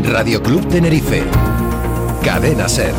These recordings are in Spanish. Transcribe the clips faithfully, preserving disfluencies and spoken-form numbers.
Radio Club Tenerife. Cadena Ser.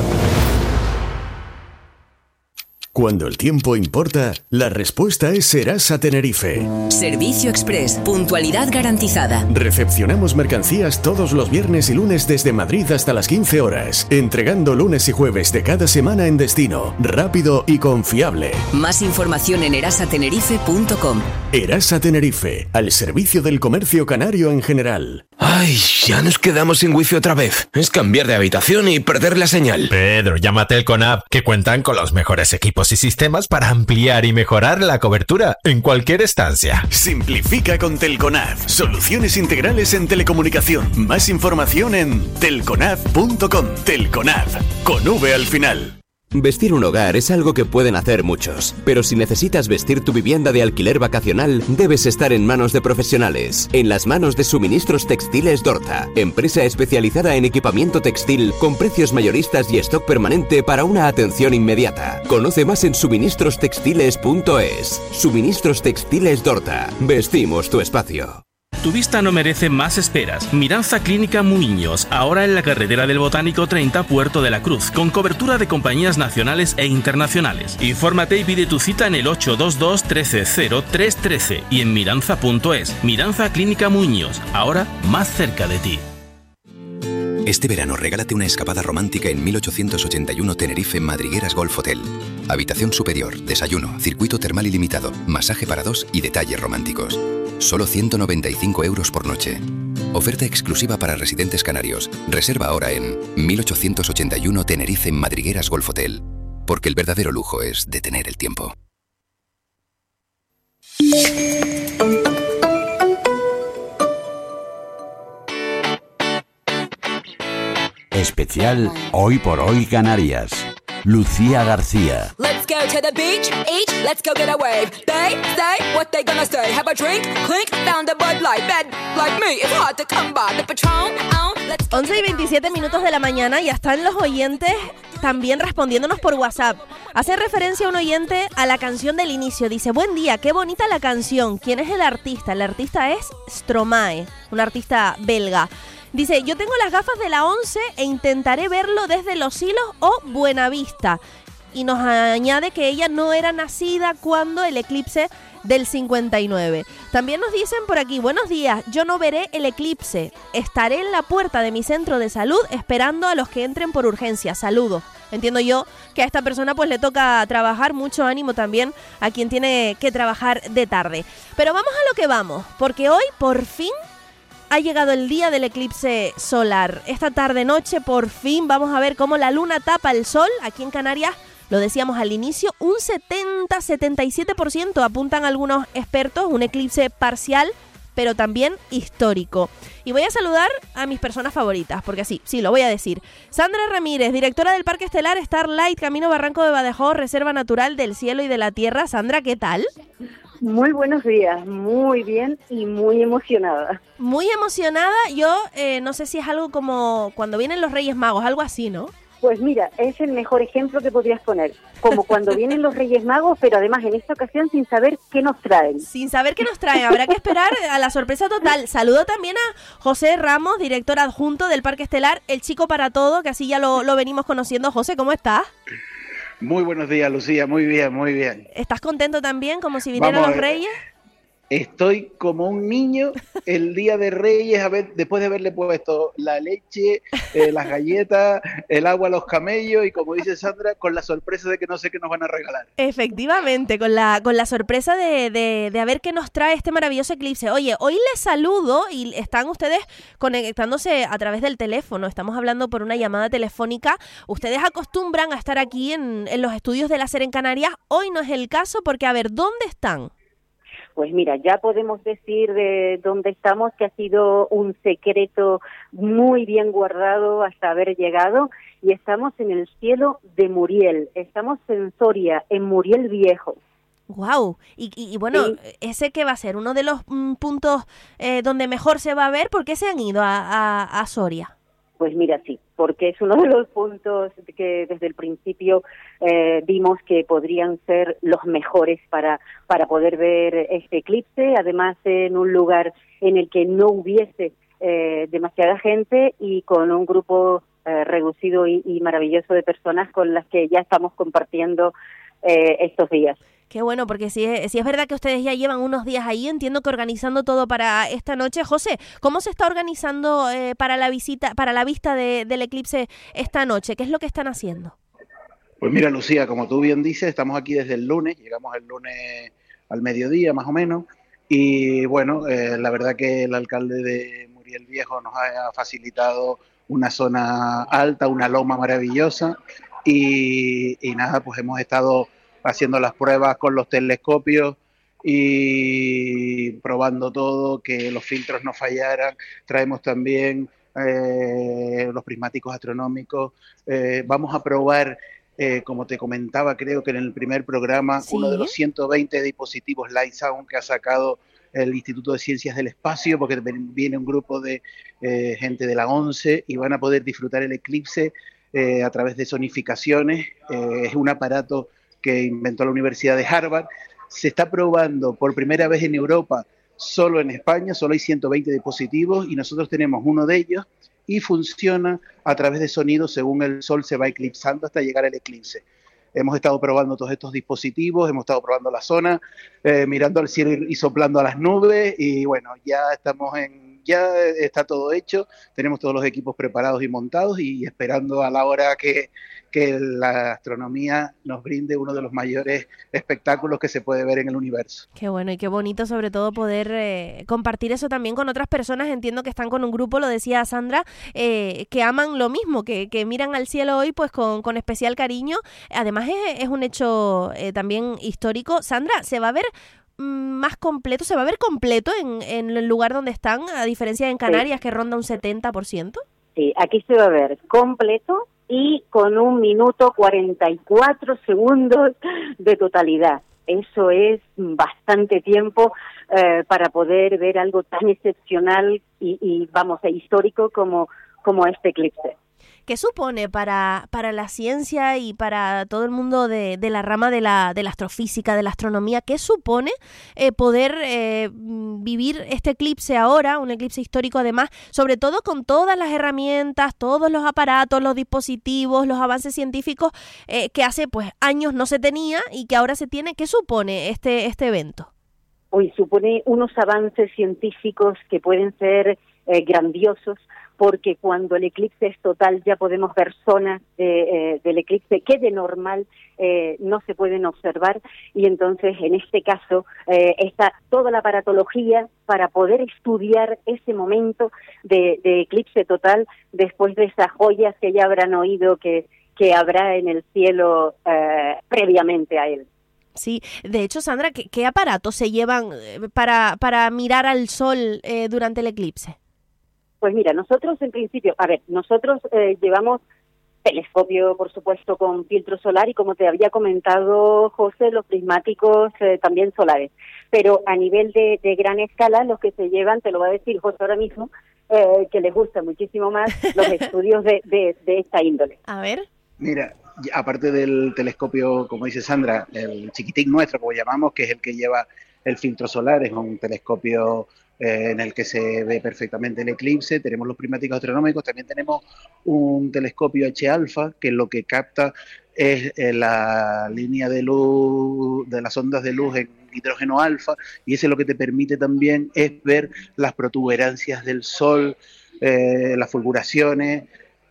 Cuando el tiempo importa, la respuesta es Serasa Tenerife. Servicio Express, puntualidad garantizada. Recepcionamos mercancías todos los viernes y lunes desde Madrid hasta las quince horas, entregando lunes y jueves de cada semana en destino, rápido y confiable. Más información en erasatenerife punto com. Erasa Tenerife, al servicio del comercio canario en general. Ay, ya nos quedamos sin wifi otra vez. Es cambiar de habitación y perder la señal. Pedro, llama a Telconav, que cuentan con los mejores equipos y sistemas para ampliar y mejorar la cobertura en cualquier estancia. Simplifica con Telconav. Soluciones integrales en telecomunicación. Más información en telconav punto com. Telconav, con V al final. Vestir un hogar es algo que pueden hacer muchos, pero si necesitas vestir tu vivienda de alquiler vacacional, debes estar en manos de profesionales, en las manos de Suministros Textiles Dorta, empresa especializada en equipamiento textil con precios mayoristas y stock permanente para una atención inmediata. Conoce más en suministros textiles punto es. Suministros Textiles Dorta, vestimos tu espacio. Tu vista no merece más esperas. Miranza Clínica Muiños, ahora en la carretera del Botánico treinta, Puerto de la Cruz, con cobertura de compañías nacionales e internacionales. Infórmate y pide tu cita en el ocho dos dos, uno tres cero, tres uno tres y en miranza punto es. Miranza Clínica Muiños, ahora más cerca de ti. Este verano regálate una escapada romántica en mil ochocientos ochenta y uno Tenerife Madrigueras Golf Hotel. Habitación superior, desayuno, circuito termal ilimitado, masaje para dos y detalles románticos. Solo ciento noventa y cinco euros por noche. Oferta exclusiva para residentes canarios. Reserva ahora en mil ochocientos ochenta y uno Tenerife Madrigueras Golf Hotel. Porque el verdadero lujo es detener el tiempo. Especial Hoy por Hoy Canarias. Lucía García. Let's go to the beach, each, let's go get a wave. They say what they gonna say. Have a drink, clink, found a Bud Light. Bad like me, it's hard to come by. The Patron, oh, let's go. once y veintisiete minutos de la mañana, ya están los oyentes también respondiéndonos por WhatsApp. Hace referencia un oyente a la canción del inicio. Dice, buen día, qué bonita la canción. ¿Quién es el artista? El artista es Stromae, un artista belga. Dice, yo tengo las gafas de la once e intentaré verlo desde Los Hilos o Buenavista. Y nos añade que ella no era nacida cuando el eclipse del cincuenta y nueve. También nos dicen por aquí, buenos días, yo no veré el eclipse. Estaré en la puerta de mi centro de salud esperando a los que entren por urgencia. Saludos. Entiendo yo que a esta persona pues le toca trabajar, mucho ánimo también a quien tiene que trabajar de tarde. Pero vamos a lo que vamos, porque hoy por fin ha llegado el día del eclipse solar. Esta tarde-noche por fin vamos a ver cómo la luna tapa el sol. Aquí en Canarias, lo decíamos al inicio, un setenta a setenta y siete por ciento apuntan algunos expertos, un eclipse parcial, pero también histórico. Y voy a saludar a mis personas favoritas, porque sí, sí, lo voy a decir. Sandra Ramírez, directora del Parque Estelar Starlight, Camino Barranco de Badajoz, Reserva Natural del Cielo y de la Tierra. Sandra, ¿qué tal? Muy buenos días, muy bien y muy emocionada. Muy emocionada, yo eh, no sé si es algo como cuando vienen los Reyes Magos, algo así, ¿no? Pues mira, es el mejor ejemplo que podrías poner, como cuando vienen los Reyes Magos, pero además en esta ocasión sin saber qué nos traen. Sin saber qué nos traen, habrá que esperar a la sorpresa total. Saludo también a José Ramos, director adjunto del Parque Estelar, el chico para todo, que así ya lo, lo venimos conociendo. José, ¿cómo estás? Muy buenos días, Lucía, muy bien, muy bien. ¿Estás contento también, como si vinieran Vamos, los Reyes? Estoy como un niño el día de Reyes, a ver, después de haberle puesto la leche, eh, las galletas, el agua a los camellos y, como dice Sandra, con la sorpresa de que no sé qué nos van a regalar. Efectivamente, con la con la sorpresa de, de, de a ver qué nos trae este maravilloso eclipse. Oye, hoy les saludo y están ustedes conectándose a través del teléfono. Estamos hablando por una llamada telefónica. Ustedes acostumbran a estar aquí en, en los estudios de la SER en Canarias. Hoy no es el caso porque, a ver, ¿dónde están? Pues mira, ya podemos decir de dónde estamos, que ha sido un secreto muy bien guardado hasta haber llegado, y estamos en el cielo de Muriel, estamos en Soria, en Muriel Viejo. Wow, y, y, y bueno, sí. ¿Ese qué va a ser? ¿Uno de los mm, puntos eh, donde mejor se va a ver? ¿Por qué se han ido a, a, a Soria? Pues mira, sí, porque es uno de los puntos que desde el principio eh, vimos que podrían ser los mejores para, para poder ver este eclipse, además en un lugar en el que no hubiese eh, demasiada gente y con un grupo eh, reducido y, y maravilloso de personas con las que ya estamos compartiendo eh, estos días. Qué bueno, porque si es, si es verdad que ustedes ya llevan unos días ahí, entiendo que organizando todo para esta noche. José, ¿cómo se está organizando eh, para la visita, para la vista de, del eclipse esta noche? ¿Qué es lo que están haciendo? Pues mira, Lucía, como tú bien dices, estamos aquí desde el lunes, llegamos el lunes al mediodía más o menos, y bueno, eh, la verdad que el alcalde de Muriel Viejo nos ha facilitado una zona alta, una loma maravillosa, y, y nada, pues hemos estado haciendo las pruebas con los telescopios y probando todo, que los filtros no fallaran. Traemos también eh, los prismáticos astronómicos. Eh, vamos a probar, eh, como te comentaba, creo que en el primer programa, ¿sí?, uno de los ciento veinte dispositivos Light Sound que ha sacado el Instituto de Ciencias del Espacio, porque viene un grupo de eh, gente de la ONCE y van a poder disfrutar el eclipse eh, a través de sonificaciones. Eh, es un aparato que inventó la Universidad de Harvard. Se está probando por primera vez en Europa, solo en España, solo hay ciento veinte dispositivos y nosotros tenemos uno de ellos y funciona a través de sonido según el Sol se va eclipsando hasta llegar al eclipse. Hemos estado probando todos estos dispositivos, hemos estado probando la zona, eh, mirando al cielo y soplando a las nubes y bueno, ya estamos en, ya está todo hecho, tenemos todos los equipos preparados y montados y esperando a la hora que, que la astronomía nos brinde uno de los mayores espectáculos que se puede ver en el universo. Qué bueno y qué bonito sobre todo poder eh, compartir eso también con otras personas. Entiendo que están con un grupo, lo decía Sandra, eh, que aman lo mismo, que, que miran al cielo hoy pues con, con especial cariño. Además es, es un hecho eh, también histórico. Sandra, ¿se va a ver más completo, se va a ver completo en, en el lugar donde están, a diferencia de en Canarias, sí, que ronda un setenta por ciento? Sí, aquí se va a ver completo y con un minuto cuarenta y cuatro segundos de totalidad. Eso es bastante tiempo eh, para poder ver algo tan excepcional y, y vamos, e histórico como, como este eclipse. ¿Qué supone para, para la ciencia y para todo el mundo de, de la rama de la, de la astrofísica, de la astronomía? ¿Qué supone eh, poder eh, vivir este eclipse ahora, un eclipse histórico además, sobre todo con todas las herramientas, todos los aparatos, los dispositivos, los avances científicos eh, que hace pues años no se tenía y que ahora se tiene? ¿Qué supone este, este evento? Hoy supone unos avances científicos que pueden ser eh, grandiosos, porque cuando el eclipse es total ya podemos ver zonas de, eh, del eclipse que de normal eh, no se pueden observar y entonces en este caso eh, está toda la aparatología para poder estudiar ese momento de, de eclipse total después de esas joyas que ya habrán oído que, que habrá en el cielo eh, previamente a él. Sí, de hecho, Sandra, ¿qué, qué aparatos se llevan para, para mirar al sol eh, durante el eclipse? Pues mira, nosotros en principio, a ver, nosotros eh, llevamos telescopio, por supuesto, con filtro solar y como te había comentado, José, los prismáticos eh, también solares. Pero a nivel de, de gran escala, los que se llevan, te lo va a decir José ahora mismo, eh, que les gusta muchísimo más los estudios de, de, de esta índole. A ver. Mira, aparte del telescopio, como dice Sandra, el chiquitín nuestro, como llamamos, que es el que lleva el filtro solar, es un telescopio Eh, en el que se ve perfectamente el eclipse. Tenemos los prismáticos astronómicos, también tenemos un telescopio H alfa que lo que capta es eh, la línea de luz, de las ondas de luz en hidrógeno alfa, y ese lo que te permite también es ver las protuberancias del Sol, eh, las fulguraciones,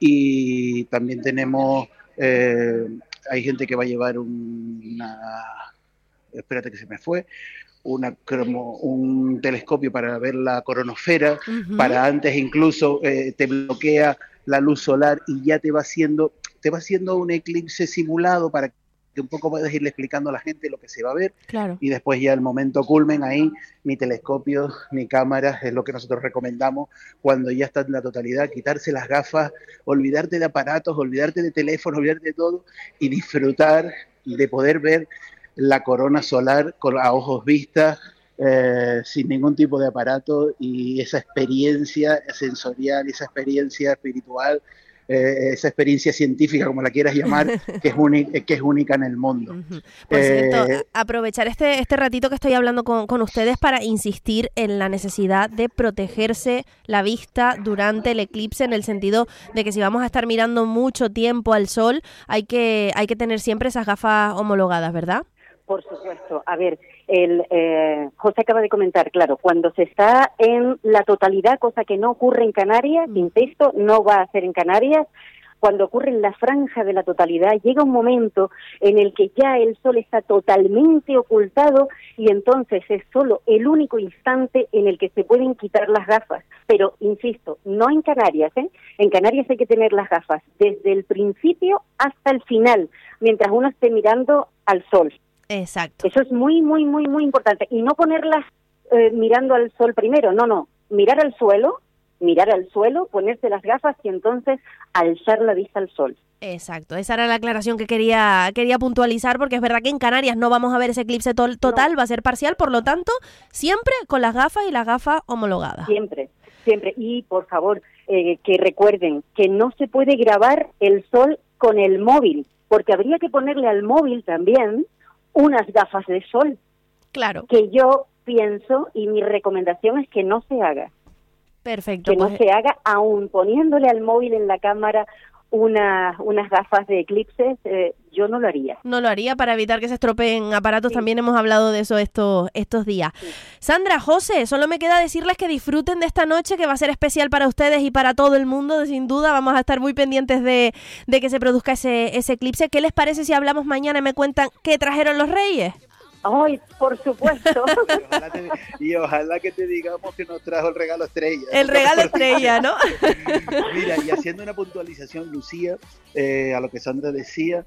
y también tenemos, eh, hay gente que va a llevar un, una, espérate que se me fue, Una cromo, un telescopio para ver la coronosfera, uh-huh. para antes incluso eh, te bloquea la luz solar y ya te va haciendo, te va haciendo un eclipse simulado para que un poco puedas irle explicando a la gente lo que se va a ver. Claro. Y después ya el momento culmen ahí, ni telescopios ni cámaras, es lo que nosotros recomendamos cuando ya está en la totalidad, quitarse las gafas, olvidarte de aparatos, olvidarte de teléfono, olvidarte de todo y disfrutar de poder ver la corona solar con, a ojos vistas, eh, sin ningún tipo de aparato, y esa experiencia sensorial, esa experiencia espiritual eh, esa experiencia científica, como la quieras llamar, que es, única, que es única en el mundo. Uh-huh. Por eh, cierto, aprovechar este, este ratito que estoy hablando con, con ustedes para insistir en la necesidad de protegerse la vista durante el eclipse, en el sentido de que si vamos a estar mirando mucho tiempo al sol, hay que, hay que tener siempre esas gafas homologadas, ¿verdad? Por supuesto. A ver, el eh, José acaba de comentar, claro, cuando se está en la totalidad, cosa que no ocurre en Canarias, mm. insisto, no va a ser en Canarias, cuando ocurre en la franja de la totalidad, llega un momento en el que ya el sol está totalmente ocultado y entonces es solo el único instante en el que se pueden quitar las gafas. Pero, insisto, no en Canarias, ¿eh? En Canarias hay que tener las gafas desde el principio hasta el final, mientras uno esté mirando al sol. Exacto. Eso es muy, muy, muy, muy importante. Y no ponerlas eh, mirando al sol primero, no, no. Mirar al suelo, mirar al suelo, ponerse las gafas y entonces alzar la vista al sol. Exacto, esa era la aclaración que quería quería puntualizar, porque es verdad que en Canarias no vamos a ver ese eclipse to- total, no. Va a ser parcial, por lo tanto, siempre con las gafas y las gafas homologadas. Siempre, siempre. Y, por favor, eh, que recuerden que no se puede grabar el sol con el móvil, porque habría que ponerle al móvil también unas gafas de sol. Claro. Que yo pienso y mi recomendación es que no se haga. Perfecto. Que pues... no se haga, aún poniéndole al móvil en la cámara una, unas gafas de eclipses, eh, yo no lo haría. No lo haría para evitar que se estropeen aparatos, sí. También hemos hablado de eso estos, estos días. Sí. Sandra, José, solo me queda decirles que disfruten de esta noche, que va a ser especial para ustedes y para todo el mundo, sin duda. Vamos a estar muy pendientes de, de que se produzca ese, ese eclipse. ¿Qué les parece si hablamos mañana y me cuentan qué trajeron los Reyes? Ay, por supuesto. Y ojalá, te, y ojalá que te digamos que nos trajo el regalo estrella. El regalo estrella, ¿no? Mira, y haciendo una puntualización, Lucía, eh, a lo que Sandra decía,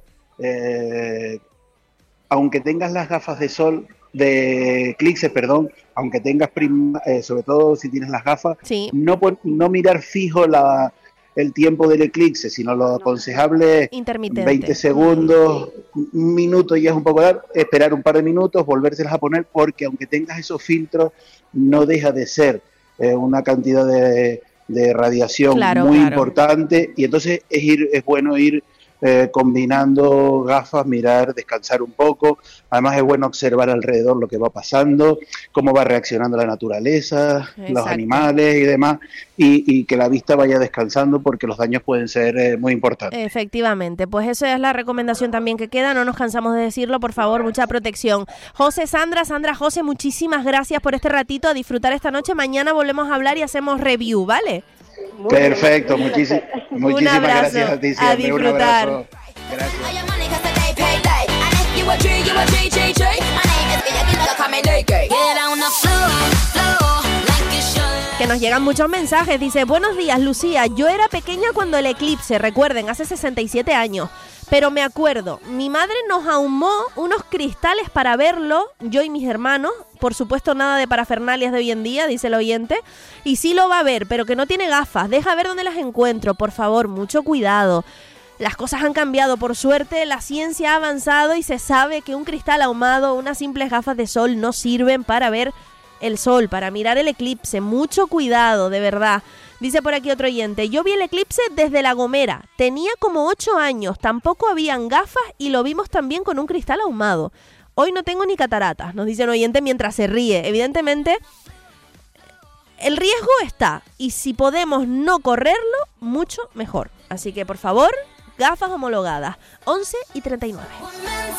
eh, aunque tengas las gafas de sol, de eclipse, perdón, aunque tengas, prim, eh, sobre todo si tienes las gafas, sí. no, no mirar fijo la... el tiempo del eclipse, sino lo aconsejable veinte segundos, un minuto ya es un poco largo, esperar un par de minutos, volvérselas a poner, porque aunque tengas esos filtros, no deja de ser eh, una cantidad de, de radiación claro, muy claro. importante, y entonces es ir es bueno ir eh, combinando gafas, mirar, descansar un poco. Además es bueno observar alrededor lo que va pasando, cómo va reaccionando la naturaleza, exacto. Los animales y demás, y, y que la vista vaya descansando, porque los daños pueden ser eh, muy importantes. Efectivamente, pues esa es la recomendación también que queda, no nos cansamos de decirlo, por favor, mucha protección. José, Sandra, Sandra, José, muchísimas gracias por este ratito, a disfrutar esta noche. Mañana volvemos a hablar y hacemos review, ¿vale? Muy Perfecto, muchísimas, muchísimas un abrazo, gracias a ti, a disfrutar. Un abrazo. Gracias. Que nos llegan muchos mensajes, dice: buenos días, Lucía, yo era pequeña cuando el eclipse, recuerden, hace sesenta y siete años, pero me acuerdo, mi madre nos ahumó unos cristales para verlo, yo y mis hermanos, por supuesto nada de parafernalias de hoy en día, dice el oyente, y sí lo va a ver, pero que no tiene gafas, deja ver dónde las encuentro, por favor, mucho cuidado. Las cosas han cambiado, por suerte, la ciencia ha avanzado y se sabe que un cristal ahumado, unas simples gafas de sol no sirven para ver el sol, para mirar el eclipse. Mucho cuidado, de verdad. Dice por aquí otro oyente: yo vi el eclipse desde La Gomera, tenía como ocho años, tampoco habían gafas y lo vimos también con un cristal ahumado. Hoy no tengo ni cataratas, nos dice un oyente mientras se ríe. Evidentemente, el riesgo está, y si podemos no correrlo, mucho mejor. Así que, por favor, gafas homologadas. once y treinta y nueve.